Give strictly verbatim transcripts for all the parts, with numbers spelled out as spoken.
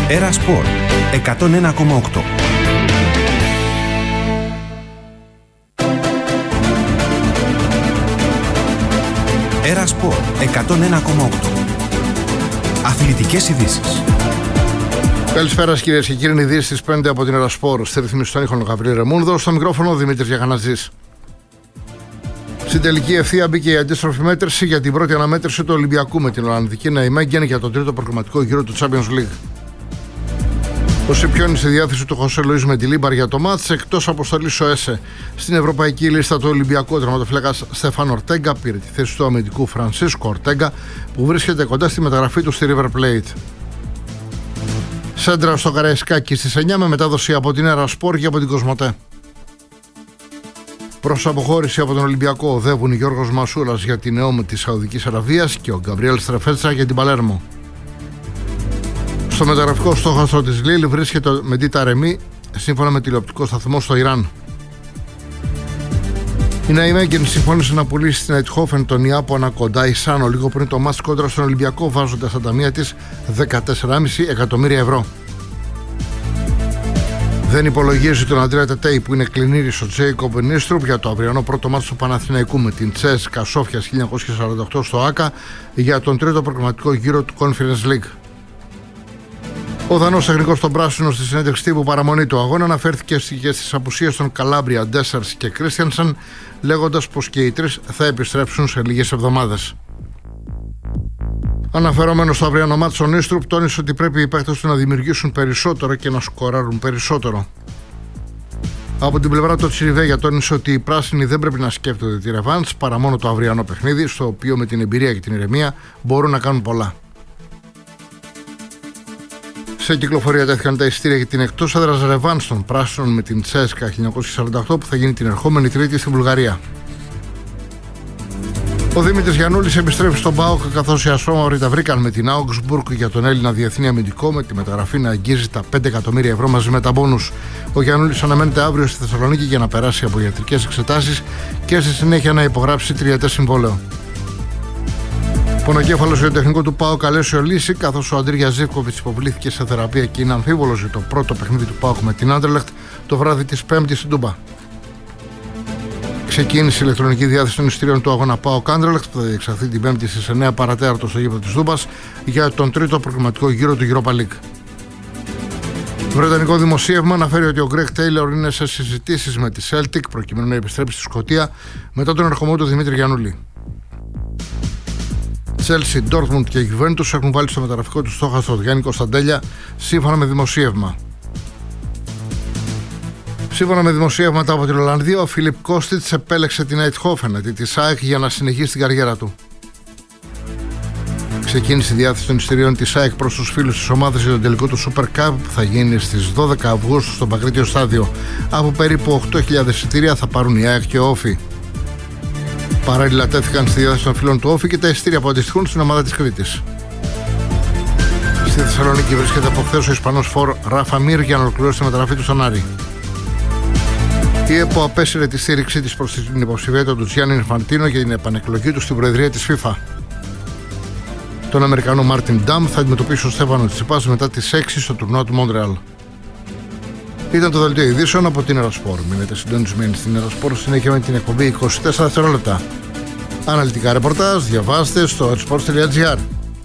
Έρα Σπορ εκατόν ένα κόμμα οκτώ. Έρα Σπορ εκατόν ένα κόμμα οκτώ. Αθλητικές ειδήσεις. Καλησπέρα κυρίες και κύριοι, είναι ειδήσεις της πέντε από την Έρα Σπορ. Στη ρυθμίση των ήχων ο Γαβρίλ Ρεμούνδο, στο μικρόφωνο ο Δημήτρης Γιαγανατζής. Στην τελική ευθεία μπήκε η αντίστροφη μέτρηση για την πρώτη αναμέτρηση του Ολυμπιακού με την Ολλανδική Ναϊμέγγεν για τον τρίτο προκριματικό γύρο του Champions League. Ο Σιπιώνης στη διάθεση του Χωσέ Λουίς Μεντιλίμπαρ για το μάτς, εκτός αποστολής ο ΕΣΕ. Στην ευρωπαϊκή λίστα του Ολυμπιακού, ο τερματοφύλακας Στεφάν Ορτέγκα πήρε τη θέση του αμυντικού Φρανσίσκο Ορτέγκα, που βρίσκεται κοντά στη μεταγραφή του στη River Plate. Σέντρα στο Καραϊσκάκι στις εννιά με μετάδοση από την Έρα Σπορ και από την Κοσμοτέ. Προς αποχώρηση από τον Ολυμπιακό οδεύουν ο Γιώργος Μασούρας για την ΕΟΜ της Σαουδικής Αραβίας και ο Γκαμπριέλ Στρεφέτσα για την Παλέρμο. Στο μεταγραφικό στόχαστρο της Λίλ βρίσκεται ο Μεντί Ταρεμί, σύμφωνα με τηλεοπτικό σταθμό στο Ιράν. Η Ναϊμέγγεν συμφώνησε να πουλήσει στην Αιτχόφεν τον Ιάπωνα Κοντάι Σάνο λίγο πριν το μάτς κόντρα στον Ολυμπιακό, βάζοντας στα ταμεία της δεκατέσσερα κόμμα πέντε εκατομμύρια ευρώ. Δεν υπολογίζει τον Αντρέα Τετέι, που είναι κλινήρης ο Τζέικομπ Νίστρουπ για το αυριανό πρώτο μάτς του Παναθηναϊκού με την Τσέσκα Σόφια χίλια εννιακόσια σαράντα οκτώ στο ΆΚΑ για τον τρίτο προγραμματικό γύρο του Conference League. Ο Δανός τεχνικός των Πράσινων στη συνέντευξη τύπου παραμονή του αγώνα αναφέρθηκε στις απουσίες των Καλάμπρια, Ντέσσαρς και Κρίστιανσεν, λέγοντας πως και οι τρεις θα επιστρέψουν σε λίγες εβδομάδες. Αναφερόμενος στο αυριανό μάτς, ο Νίστρουπ τόνισε ότι πρέπει οι παίκτες του να δημιουργήσουν περισσότερο και να σκοράρουν περισσότερο. Από την πλευρά του Τσιριβέγια τόνισε ότι οι πράσινοι δεν πρέπει να σκέφτονται τη ρεβάνς παρά μόνο το αυριανό παιχνίδι, στο οποίο με την εμπειρία και την ηρεμία μπορούν να κάνουν πολλά. Σε κυκλοφορία τέθηκαν τα εισιτήρια για την εκτός έδρας ρεβάνς των πράσινων με την Τσέσκα χίλια εννιακόσια σαράντα οκτώ που θα γίνει την ερχόμενη Τρίτη στη Βουλγαρία. Ο Δημήτρης Γιαννούλης επιστρέφει στον ΠΑΟΚ, καθώς οι ασφόμαυροι τα βρήκαν με την Augsburg για τον Έλληνα διεθνή αμυντικό, με τη μεταγραφή να αγγίζει τα πέντε εκατομμύρια ευρώ μαζί με τα μπόνους. Ο Γιαννούλης αναμένεται αύριο στη Θεσσαλονίκη για να περάσει από ιατρικές εξετάσεις και στη συνέχεια να υπογράψει τριετές συμβόλαιο. Πονοκέφαλος για το τεχνικό του ΠΑΟΚ Αλέσιο Λύση, καθώς ο Αντρίγια Ζίβκοβιτς υποβλήθηκε σε θεραπεία και είναι αμφίβολος για το πρώτο παιχνίδι του ΠΑΟΚ με την Άντερλεχτ το βράδυ της Πέμπτης στην Τούμπα. Ξεκίνησε η ηλεκτρονική διάθεση των εισιτήριων του αγώνα ΠΑΟΚ Άντερλεχτ, που θα διεξαχθεί την Πέμπτη στις εννιά παρατέταρτο στο γήπεδο της Τούμπας για τον τρίτο προγραμματικό γύρο του Europa League. Το βρετανικό δημοσίευμα αναφέρει ότι ο Γκρέγκ Τέιλορ είναι σε συζητήσεις με τη Celtic προκειμένου να επιστρέψει στη Σκωτία μετά τον ερχομό του Δημήτρη Γιαννούλη. Chelsea, Dortmund και Juventus έχουν βάλει στο μεταγραφικό του στόχαστρο Γιάννη Κωνσταντέλια, σύμφωνα με δημοσίευμα. Σύμφωνα με δημοσίευματα από την Ολλανδία, ο Φίλιπ Κώστιτς επέλεξε την Αιτχόφεν αντί της ΑΕΚ για να συνεχίσει την καριέρα του. Ξεκίνησε η διάθεση των εισιτηρίων της ΑΕΚ προς τους φίλους της ομάδας για τον τελικό του Super Cup, που θα γίνει στις δώδεκα Αυγούστου στο Παγκρίτιο Στάδιο. Από περίπου οκτώ χιλιάδες εισιτήρια θα πάρουν η ΑΕΚ και ο Όφη. Παράλληλα τέθηκαν στη διάθεση των φίλων του Όφη και τα εισιτήρια που αντιστοιχούν στην ομάδα της Κρήτης. Στη Θεσσαλονίκη βρίσκεται από χθες ο Ισπανός φορ Ράφα Μίρ για να ολοκληρώσει τη μεταγραφή του στον Άρη. Η ΕΠΟ απέσυρε τη στήριξή της προς την υποψηφιότητα του Τζιάννη Ινφαντίνο για την επανεκλογή του στην Προεδρία της FIFA. Τον Αμερικανό Μάρτιν Νταμ θα αντιμετωπίσει ο Στέφανο Τσιπάς μετά τις έξι στο τουρνουά του Μόντρεαλ. Ήταν το δελτίο ειδήσεων από την Έρα Σπορ. Μείνετε συντονισμένοι στην Έρα Σπορ, συνέχεια με την εκπομπή είκοσι τέσσερα δευτερόλεπτα. Αναλυτικά ρεπορτάζ διαβάστε στο sports τελεία gr.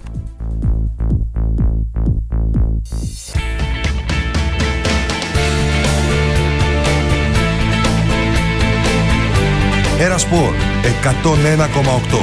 Έρα Σπορ εκατόν ένα κόμμα οκτώ.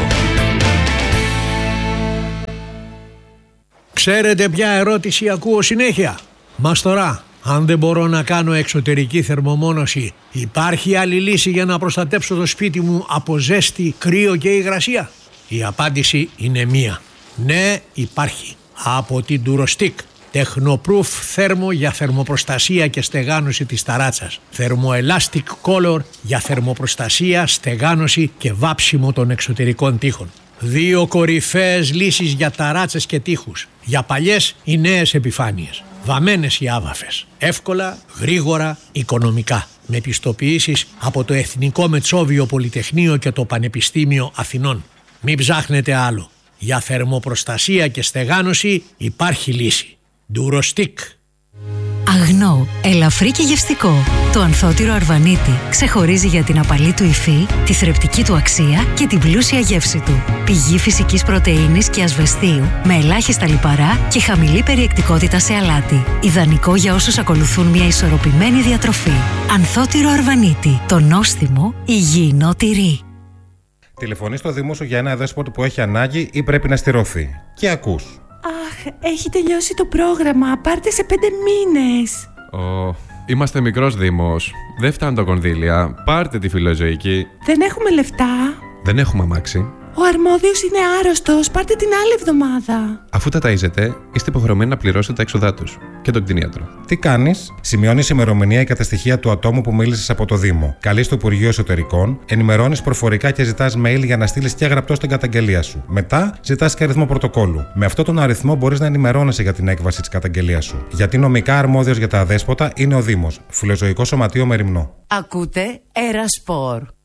Ξέρετε ποια ερώτηση ακούω συνέχεια? Μαστορά, αν δεν μπορώ να κάνω εξωτερική θερμομόνωση, υπάρχει άλλη λύση για να προστατέψω το σπίτι μου από ζέστη, κρύο και υγρασία? Η απάντηση είναι μία. Ναι, υπάρχει. Από την Durostick. Technoproof θέρμο για θερμοπροστασία και στεγάνωση της ταράτσας. Thermoelastic Color για θερμοπροστασία, στεγάνωση και βάψιμο των εξωτερικών τοίχων. Δύο κορυφαίες λύσεις για ταράτσες και τοίχους. Για παλιές ή νέες επιφάνειες. Βαμμένες ή άβαφες. Εύκολα, γρήγορα, οικονομικά. Με πιστοποιήσεις από το Εθνικό Μετσόβιο Πολυτεχνείο και το Πανεπιστήμιο Αθηνών. Μην ψάχνετε άλλο. Για θερμοπροστασία και στεγάνωση υπάρχει λύση. Ντουροστίκ. Αγνό, ελαφρύ και γευστικό. Το ανθότυρο Αρβανίτη ξεχωρίζει για την απαλή του υφή, τη θρεπτική του αξία και την πλούσια γεύση του. Πηγή φυσικής πρωτεΐνης και ασβεστίου, με ελάχιστα λιπαρά και χαμηλή περιεκτικότητα σε αλάτι. Ιδανικό για όσους ακολουθούν μια ισορροπημένη διατροφή. Ανθότυρο Αρβανίτη, το νόστιμο υγιεινό τυρί. Τηλεφωνείς στο Δήμο σου για ένα δέσποτο που έχει ανάγκη ή πρέπει να στηρωθεί. Και ακούς. Αχ, έχει τελειώσει το πρόγραμμα. Πάρτε σε πέντε μήνες. Ω, είμαστε μικρός Δήμος. Δεν φτάνουν τα κονδύλια. Πάρτε τη φιλοζωική. Δεν έχουμε λεφτά. Δεν έχουμε αμάξι. Ο αρμόδιος είναι άρρωστος. Πάρτε την άλλη εβδομάδα. Αφού τα ταΐζετε, είστε υποχρεωμένοι να πληρώσετε τα έξοδά τους και τον κτηνίατρο. Τι κάνεις? Σημειώνεις ημερομηνία και τα στοιχεία του ατόμου που μίλησες από το Δήμο. Καλείς στο Υπουργείο Εσωτερικών, ενημερώνεις προφορικά και ζητάς mail για να στείλεις και γραπτό στην καταγγελία σου. Μετά ζητάς και αριθμό πρωτοκόλλου. Με αυτόν τον αριθμό μπορείς να ενημερώνεσαι για την έκβαση της καταγγελίας σου. Γιατί νομικά αρμόδιος για τα αδέσποτα είναι ο Δήμος. Φιλοζωικό Σωματείο Μεριμνό. Ακούτε Era Sport.